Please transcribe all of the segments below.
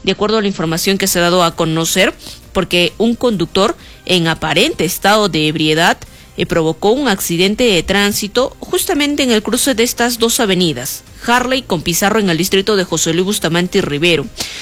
de acuerdo a la información que se ha dado a conocer, porque un conductor en aparente estado de ebriedad provocó un accidente de tránsito justamente en el cruce de estas dos avenidas, Harley con Pizarro, en el distrito de José Luis Bustamante y Rivero.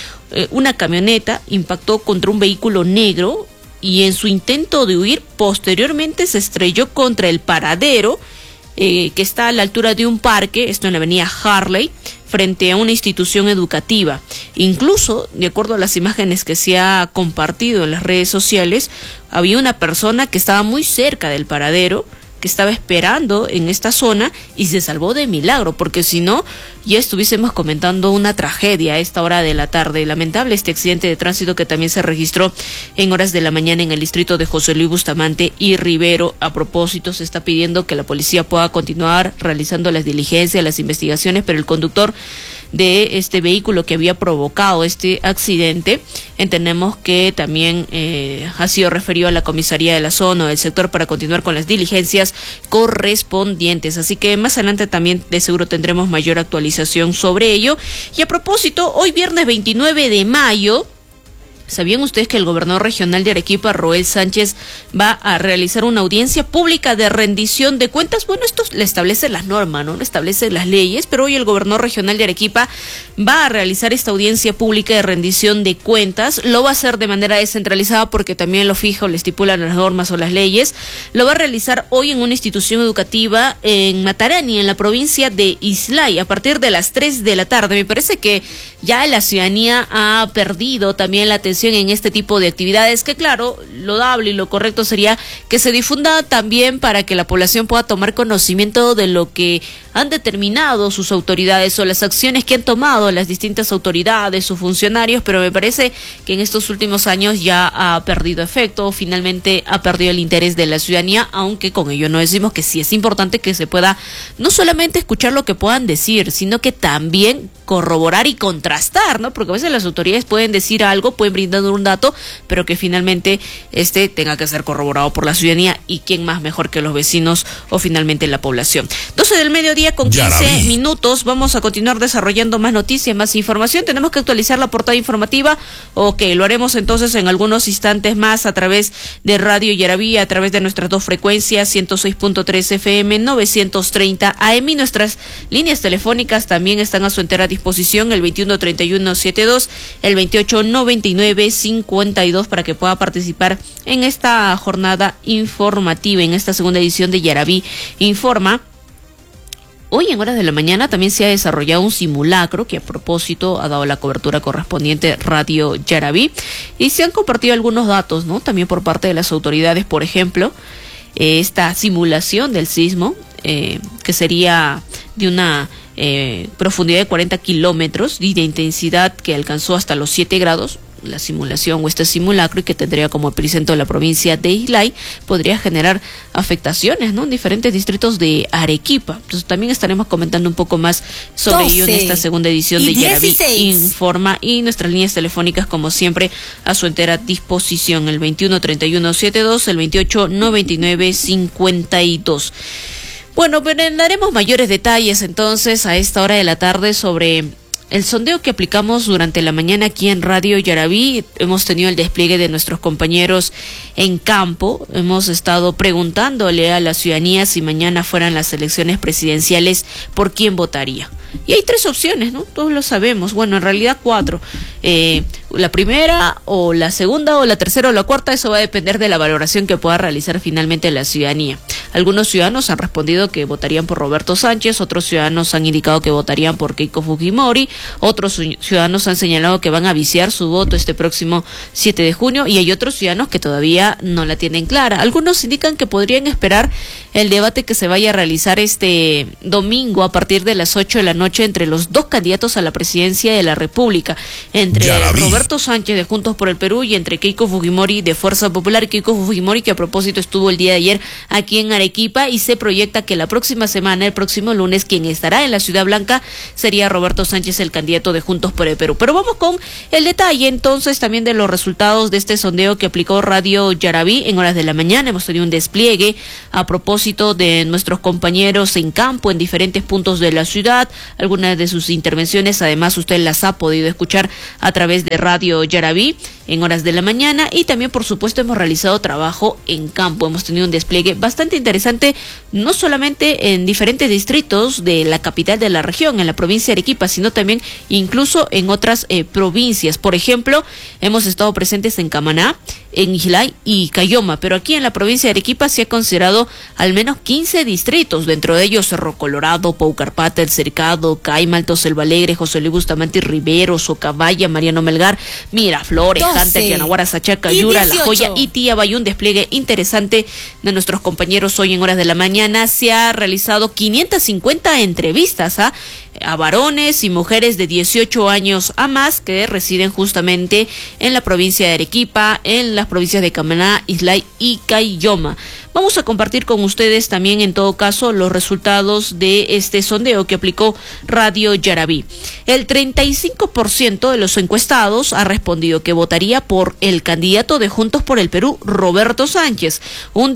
Una camioneta impactó contra un vehículo negro y en su intento de huir, posteriormente se estrelló contra el paradero que está a la altura de un parque, esto en la avenida Harley, frente a una institución educativa. Incluso, de acuerdo a las imágenes que se ha compartido en las redes sociales, había una persona que estaba muy cerca del paradero, que estaba esperando en esta zona y se salvó de milagro, porque si no, ya estuviésemos comentando una tragedia a esta hora de la tarde. Lamentable este accidente de tránsito que también se registró en horas de la mañana en el distrito de José Luis Bustamante y Rivero. A propósito, se está pidiendo que la policía pueda continuar realizando las diligencias, las investigaciones, pero el conductor de este vehículo que había provocado este accidente, entendemos que también ha sido referido a la comisaría de la zona o del sector para continuar con las diligencias correspondientes. Así que más adelante también de seguro tendremos mayor actualización sobre ello. Y a propósito, hoy viernes 29 de mayo, ¿sabían ustedes que el gobernador regional de Arequipa, Roel Sánchez, va a realizar una audiencia pública de rendición de cuentas? Bueno, esto le establece las normas, ¿no? Le establece las leyes, pero hoy el gobernador regional de Arequipa va a realizar esta audiencia pública de rendición de cuentas. Lo va a hacer de manera descentralizada porque también lo fija o le estipulan las normas o las leyes. Lo va a realizar hoy en una institución educativa en Matarani, en la provincia de Islay, a partir de las 3 de la tarde. Me parece que ya la ciudadanía ha perdido también la atención en este tipo de actividades, que claro, lo loable y lo correcto sería que se difunda también para que la población pueda tomar conocimiento de lo que han determinado sus autoridades o las acciones que han tomado las distintas autoridades, sus funcionarios, pero me parece que en estos últimos años ya ha perdido efecto, finalmente ha perdido el interés de la ciudadanía, aunque con ello no decimos que sí es importante que se pueda no solamente escuchar lo que puedan decir, sino que también corroborar y contrastar, ¿no? Porque a veces las autoridades pueden decir algo, pueden brindar un dato, pero que finalmente tenga que ser corroborado por la ciudadanía, y quién más mejor que los vecinos o finalmente la población. 12 del mediodía con 15 minutos, vamos a continuar desarrollando más noticias, más información. Tenemos que actualizar la portada informativa, lo haremos entonces en algunos instantes más a través de Radio Yarabí, a través de nuestras dos frecuencias, 106.3 FM, 930 AM, y nuestras líneas telefónicas también están a su entera disposición, el 213172, el 289952, para que pueda participar en esta jornada informativa, en esta segunda edición de Yarabí Informa. Hoy en horas de la mañana también se ha desarrollado un simulacro que a propósito ha dado la cobertura correspondiente Radio Yarabí, y se han compartido algunos datos, ¿no? También por parte de las autoridades. Por ejemplo, esta simulación del sismo, que sería de una profundidad de 40 kilómetros y de intensidad que alcanzó hasta los 7 grados, la simulación o este simulacro, y que tendría como epicentro la provincia de Islay, podría generar afectaciones, ¿no?, en diferentes distritos de Arequipa. Entonces también estaremos comentando un poco más sobre ello en esta segunda edición de Yarabí Informa, y nuestras líneas telefónicas como siempre a su entera disposición, el 213172, el 289952. Bueno, daremos mayores detalles entonces a esta hora de la tarde sobre el sondeo que aplicamos durante la mañana aquí en Radio Yarabí. Hemos tenido el despliegue de nuestros compañeros en campo. Hemos estado preguntándole a la ciudadanía si mañana fueran las elecciones presidenciales, ¿por quién votaría? Y hay 3 opciones, ¿no? Todos lo sabemos. Bueno, en realidad 4. La primera, o la segunda, o la tercera, o la cuarta, eso va a depender de la valoración que pueda realizar finalmente la ciudadanía. Algunos ciudadanos han respondido que votarían por Roberto Sánchez, otros ciudadanos han indicado que votarían por Keiko Fujimori, otros ciudadanos han señalado que van a viciar su voto este próximo 7 de junio, y hay otros ciudadanos que todavía no la tienen clara. Algunos indican que podrían esperar el debate que se vaya a realizar este domingo a partir de las 8 de la noche entre los dos candidatos a la presidencia de la República, entre Roberto Sánchez de Juntos por el Perú y entre Keiko Fujimori de Fuerza Popular. Keiko Fujimori, que a propósito estuvo el día de ayer aquí en Arequipa, y se proyecta que la próxima semana, el próximo lunes, quien estará en la Ciudad Blanca sería Roberto Sánchez, el candidato de Juntos por el Perú. Pero vamos con el detalle entonces también de los resultados de este sondeo que aplicó Radio Yarabí en horas de la mañana. Hemos tenido un despliegue a propósito de nuestros compañeros en campo en diferentes puntos de la ciudad, algunas de sus intervenciones. Además, usted las ha podido escuchar a través de Radio Yarabí en horas de la mañana, y también, por supuesto, hemos realizado trabajo en campo. Hemos tenido un despliegue bastante interesante, no solamente en diferentes distritos de la capital de la región, en la provincia de Arequipa, sino también incluso en otras provincias. Por ejemplo, hemos estado presentes en Camaná, en Islay y Cayoma, pero aquí en la provincia de Arequipa se ha considerado al menos 15 distritos, dentro de ellos Cerro Colorado, Paucarpata, El Cercado, Caima, Alto Selva Alegre, José Luis Bustamante Rivero, Socabaya, Mariano Melgar, Miraflores, Canta, Yanaguara, Sachaca, Yura, La Joya y Tiabay. Un despliegue interesante de nuestros compañeros hoy en horas de la mañana. Se ha realizado 550 entrevistas a varones y mujeres de 18 años a más que residen justamente en la provincia de Arequipa, en las provincias de Camaná, Islay y Cayoma. Vamos a compartir con ustedes también, en todo caso, los resultados de este sondeo que aplicó Radio Yarabí. El 35% de los encuestados ha respondido que votaría por el candidato de Juntos por el Perú, Roberto Sánchez. Un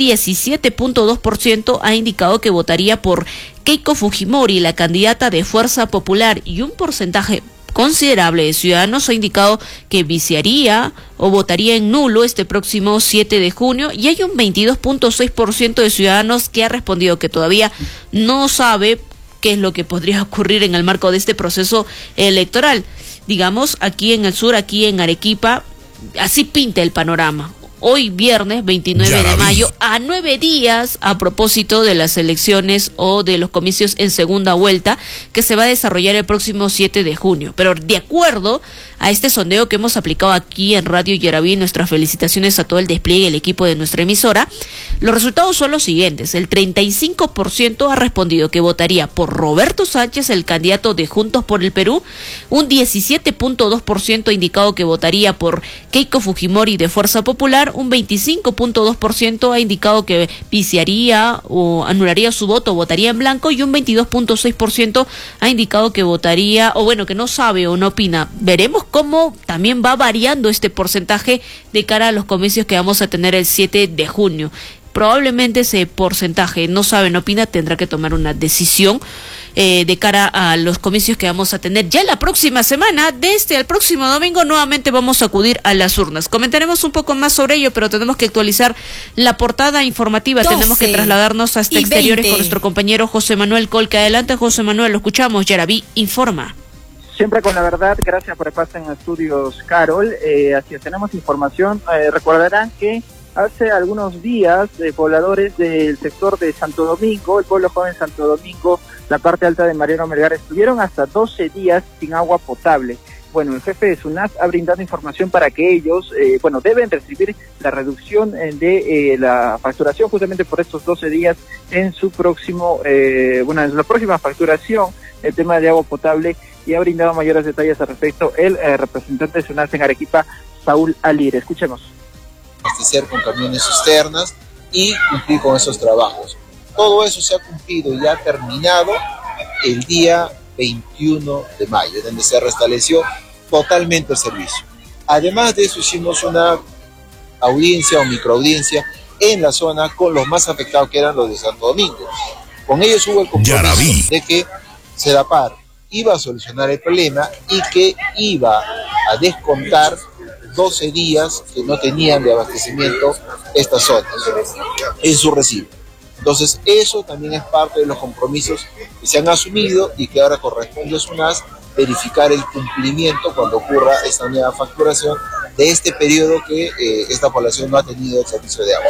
17.2% ha indicado que votaría por Keiko Fujimori, la candidata de Fuerza Popular, y un porcentaje considerable de ciudadanos ha indicado que viciaría o votaría en nulo este próximo 7 de junio, y hay un 22.6% de ciudadanos que ha respondido que todavía no sabe qué es lo que podría ocurrir en el marco de este proceso electoral. Digamos, aquí en el sur, aquí en Arequipa, así pinta el panorama. Hoy viernes 29 de mayo, a 9 días a propósito de las elecciones o de los comicios en segunda vuelta que se va a desarrollar el próximo 7 de junio. Pero de acuerdo a este sondeo que hemos aplicado aquí en Radio Yarabí, nuestras felicitaciones a todo el despliegue y el equipo de nuestra emisora, los resultados son los siguientes. El 35% ha respondido que votaría por Roberto Sánchez, el candidato de Juntos por el Perú. Un 17.2% ha indicado que votaría por Keiko Fujimori de Fuerza Popular. Un 25.2% ha indicado que viciaría o anularía su voto, votaría en blanco, y un 22.6% ha indicado que votaría, o bueno, que no sabe o no opina. Veremos cómo también va variando este porcentaje de cara a los comicios que vamos a tener el 7 de junio. Probablemente ese porcentaje no sabe, no opina, tendrá que tomar una decisión de cara a los comicios que vamos a tener ya la próxima semana. Desde el próximo domingo nuevamente vamos a acudir a las urnas. Comentaremos un poco más sobre ello, pero tenemos que actualizar la portada informativa. Tenemos que trasladarnos hasta exteriores con nuestro compañero José Manuel Colca. Adelante, José Manuel, lo escuchamos. Yarabí informa. Siempre con la verdad, gracias por el pase en estudios, Carol. Así es, tenemos información. Recordarán que hace algunos días pobladores del sector de Santo Domingo, el pueblo joven Santo Domingo, la parte alta de Mariano Melgar, estuvieron hasta 12 días sin agua potable. Bueno, el jefe de SUNAT ha brindado información para que ellos, deben recibir la reducción de la facturación justamente por estos 12 días en su próximo, en la próxima facturación, el tema de agua potable, y ha brindado mayores detalles al respecto el representante de SUNAT en Arequipa, Saúl Alire. Escuchemos. Abastecer con camiones cisternas y cumplir con esos trabajos. Todo eso se ha cumplido y ha terminado el día 21 de mayo, donde se restableció totalmente el servicio. Además de eso, hicimos una audiencia o microaudiencia en la zona con los más afectados, que eran los de Santo Domingo. Con ellos hubo el compromiso de que SEDAPAR iba a solucionar el problema y que iba a descontar 12 días que no tenían de abastecimiento estas zonas en su recibo. Entonces, eso también es parte de los compromisos que se han asumido y que ahora corresponde a SUNAS verificar el cumplimiento cuando ocurra esta nueva facturación de este periodo que esta población no ha tenido el servicio de agua.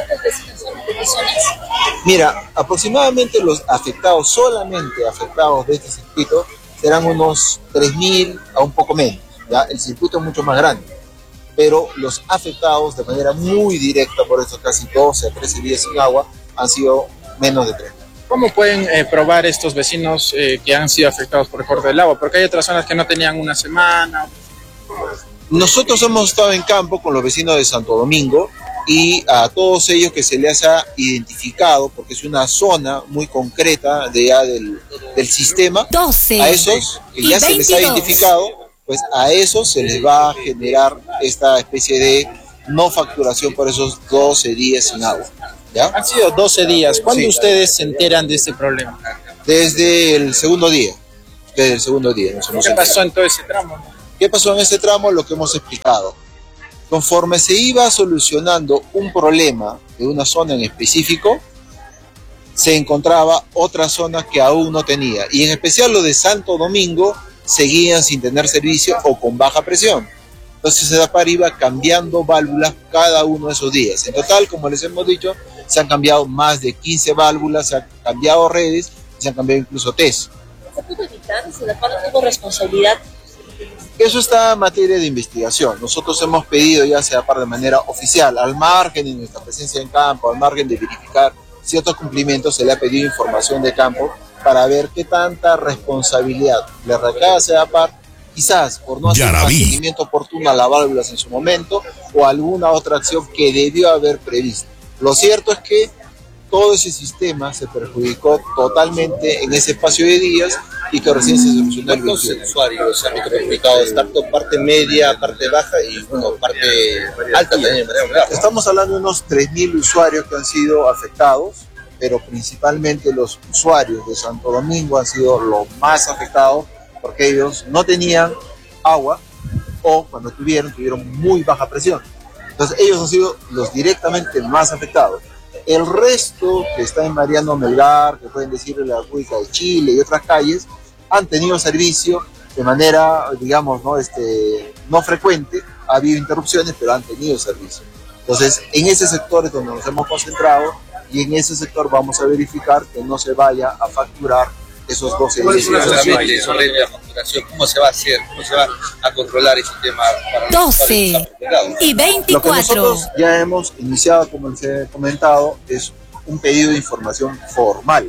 Mira, aproximadamente los afectados, solamente afectados de este circuito, serán unos 3.000 a un poco menos. ¿Ya? El circuito es mucho más grande, pero los afectados de manera muy directa por estos casi 12 a 13 días sin agua han sido menos de 30. ¿Cómo pueden probar estos vecinos que han sido afectados por el corte del agua? Porque hay otras zonas que no tenían una semana. Nosotros hemos estado en campo con los vecinos de Santo Domingo y a todos ellos que se les ha identificado, porque es una zona muy concreta del sistema, 12, a esos que ya 22. Se les ha identificado, pues a esos se les va a generar esta especie de no facturación por esos 12 días sin agua. ¿Ya? Han sido 12 días. ¿Cuándo sí. Ustedes se enteran de este problema? Desde el segundo día. desde el segundo día. ¿Qué pasó en todo ese tramo? ¿Qué pasó en ese tramo? Lo que hemos explicado. Conforme se iba solucionando un problema de una zona en específico, se encontraba otra zona que aún no tenía. Y en especial lo de Santo Domingo seguían sin tener servicio o con baja presión. Entonces Sedapar iba cambiando válvulas cada uno de esos días. En total, como les hemos dicho, se han cambiado más de 15 válvulas, se han cambiado redes, se han cambiado incluso test. ¿Se pudo evitar? ¿Sedapar no tuvo responsabilidad? Eso está en materia de investigación. Nosotros hemos pedido ya Sedapar de manera oficial, al margen de nuestra presencia en campo, al margen de verificar ciertos cumplimientos, se le ha pedido información de campo para ver qué tanta responsabilidad le recae a Sedapar, quizás por no hacer mantenimiento oportuno a las válvulas en su momento o alguna otra acción que debió haber previsto. Lo cierto es que todo ese sistema se perjudicó totalmente en ese espacio de días y que recién se solucionó el 21. ¿Cuántos usuarios se han visto perjudicados? Tanto parte media, parte baja y bueno, parte alta también. Estamos hablando de unos 3.000 usuarios que han sido afectados, pero principalmente los usuarios de Santo Domingo han sido los más afectados porque ellos no tenían agua o cuando tuvieron muy baja presión. Entonces ellos han sido los directamente más afectados. El resto que está en Mariano Melgar, que pueden decirle la República de Chile y otras calles, han tenido servicio de manera, digamos, no frecuente. Ha habido interrupciones, pero han tenido servicio. Entonces, en ese sector es donde nos hemos concentrado y en ese sector vamos a verificar que no se vaya a facturar esos 12 días. Sobre la facturación, ¿cómo se va a hacer? ¿Cómo se va a controlar ese tema? 12 y 24. Lo que nosotros ya hemos iniciado, como les he comentado, es un pedido de información formal.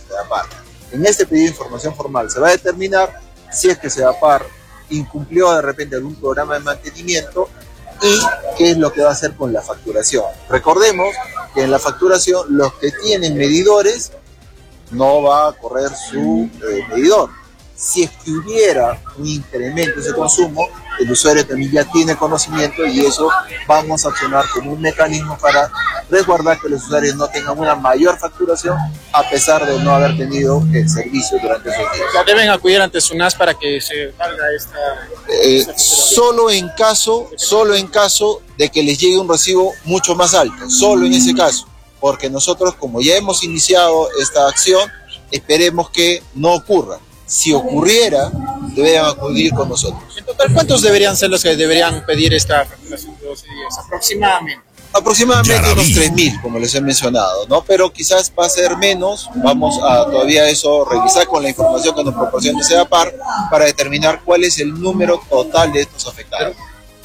En este pedido de información formal se va a determinar si es que Sedapar incumplió de repente algún programa de mantenimiento y qué es lo que va a hacer con la facturación. Recordemos que en la facturación los que tienen medidores no va a correr su medidor. Si es que hubiera un incremento de ese consumo, el usuario también ya tiene conocimiento y eso vamos a accionar como un mecanismo para resguardar que los usuarios no tengan una mayor facturación a pesar de no haber tenido el servicio durante esos días. ¿Deben acudir ante SUNAS para que se valga esta solo en caso de que les llegue un recibo mucho más alto, solo en ese caso, porque nosotros, como ya hemos iniciado esta acción, esperemos que no ocurra. Si ocurriera, deberían acudir con nosotros. En total, ¿cuántos deberían ser los que deberían pedir esta facturación de 12 días? Aproximadamente. Aproximadamente unos 3.000, como les he mencionado, ¿no? Pero quizás va a ser menos. Vamos a todavía eso revisar con la información que nos proporciona Sedapar para determinar cuál es el número total de estos afectados.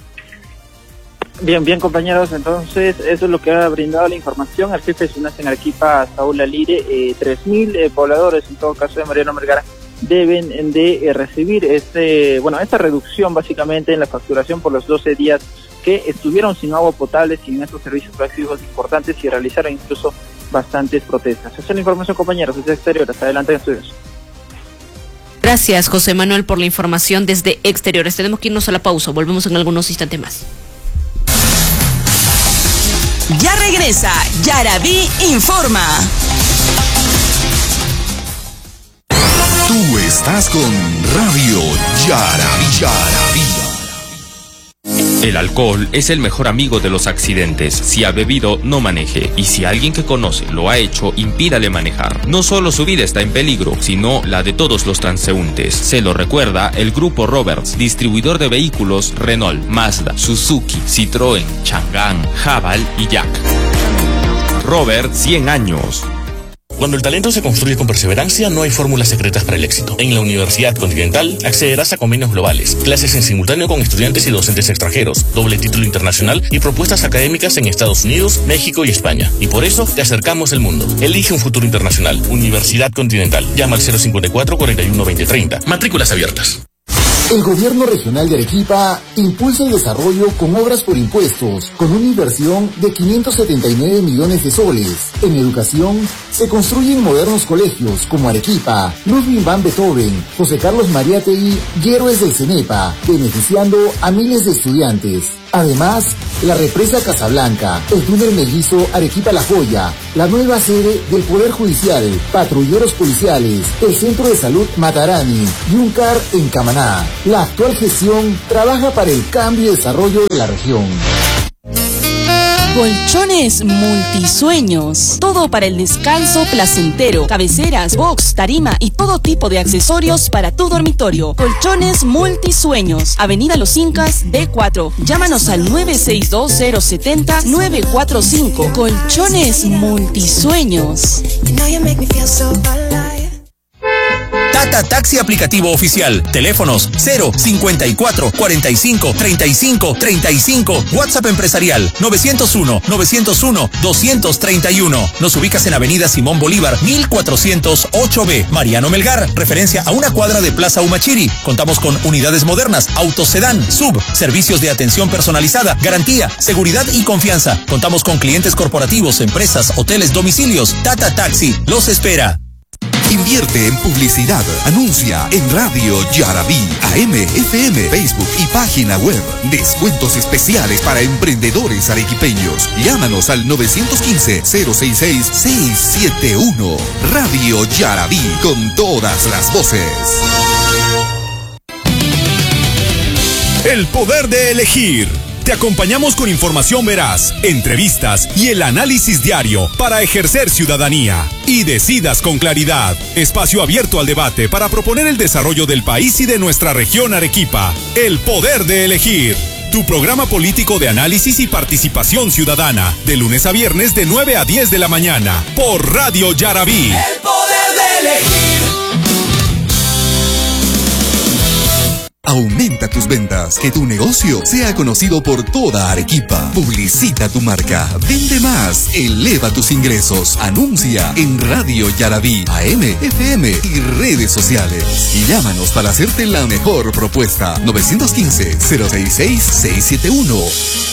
Bien, compañeros, entonces eso es lo que ha brindado la información el jefe de SUNAS en Arequipa, Saúl Alire. 3.000 pobladores, en todo caso de Mariano Melgar, deben de recibir esta reducción básicamente en la facturación por los 12 días que estuvieron sin agua potable, sin estos servicios básicos importantes y realizaron incluso bastantes protestas. Esa es la información, compañeros, desde Exteriores. Adelante en estudios. Gracias, José Manuel, por la información desde Exteriores. Tenemos que irnos a la pausa, volvemos en algunos instantes más. Ya regresa Yarabí Informa. Tú estás con Radio Yarabí. El alcohol es el mejor amigo de los accidentes. Si ha bebido, no maneje. Y si alguien que conoce lo ha hecho, impídale manejar. No solo su vida está en peligro, sino la de todos los transeúntes. Se lo recuerda el Grupo Roberts, distribuidor de vehículos Renault, Mazda, Suzuki, Citroën, Chang'an, Haval y Jack. Robert, 100 años. Cuando el talento se construye con perseverancia, no hay fórmulas secretas para el éxito. En la Universidad Continental accederás a convenios globales, clases en simultáneo con estudiantes y docentes extranjeros, doble título internacional y propuestas académicas en Estados Unidos, México y España. Y por eso te acercamos el mundo. Elige un futuro internacional. Universidad Continental. Llama al 054 41 20 30. Matrículas abiertas. El Gobierno Regional de Arequipa impulsa el desarrollo con obras por impuestos, con una inversión de 579 millones de soles. En educación, se construyen modernos colegios como Arequipa, Ludwig van Beethoven, José Carlos Mariátegui y Héroes del CENEPA, beneficiando a miles de estudiantes. Además, la represa Casablanca, el túnel Mellizo Arequipa-La Joya, la nueva sede del Poder Judicial, patrulleros policiales, el Centro de Salud Matarani y un CAR en Camaná. La actual gestión trabaja para el cambio y desarrollo de la región. Colchones Multisueños. Todo para el descanso placentero. Cabeceras, box, tarima y todo tipo de accesorios para tu dormitorio. Colchones Multisueños. Avenida Los Incas, D4. Llámanos al 962-070-945. Colchones Multisueños. Tata Taxi aplicativo oficial. Teléfonos 054 45 35 35. WhatsApp empresarial 901 231. Nos ubicas en Avenida Simón Bolívar 1408B. Mariano Melgar, referencia a una cuadra de Plaza Humachiri. Contamos con unidades modernas, autos sedán, sub, servicios de atención personalizada, garantía, seguridad y confianza. Contamos con clientes corporativos, empresas, hoteles, domicilios. Tata Taxi los espera. Invierte en publicidad. Anuncia en Radio Yarabí, AM, FM, Facebook y página web. Descuentos especiales para emprendedores arequipeños. Llámanos al 915-066-671. Radio Yarabí, con todas las voces. El poder de elegir. Te acompañamos con información veraz, entrevistas y el análisis diario para ejercer ciudadanía. Y decidas con claridad. Espacio abierto al debate para proponer el desarrollo del país y de nuestra región Arequipa. El poder de elegir. Tu programa político de análisis y participación ciudadana. De lunes a viernes de 9 a 10 de la mañana. Por Radio Yarabí. El poder de elegir. Aumenta tus ventas, que tu negocio sea conocido por toda Arequipa. Publicita tu marca, vende más, eleva tus ingresos. Anuncia en Radio Yarabí, AM, FM y redes sociales. Y llámanos para hacerte la mejor propuesta. 915-066-671.